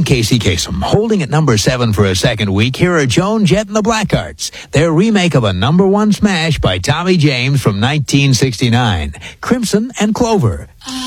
Casey Kasem. Holding at number 7 for a second week, here are Joan Jett and the Blackhearts. Their remake of a #1 smash by Tommy James from 1969, Crimson and Clover.